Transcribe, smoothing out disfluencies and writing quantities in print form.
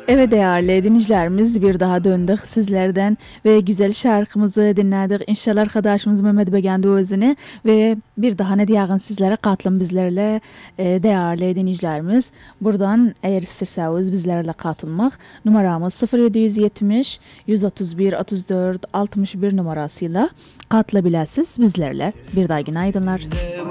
Evet değerli dinleyicilerimiz bir daha döndük sizlerden ve güzel şarkımızı dinledik. İnşallah arkadaşımız Mehmet beğendi özünü ve bir daha ne diyeceğim sizlere katılın bizlerle değerli dinleyicilerimiz. Buradan eğer isterseniz bizlerle katılmak numaramız 0770 131 34 61 numarasıyla katılabilirsiniz bizlerle. Bir daha günaydınlar.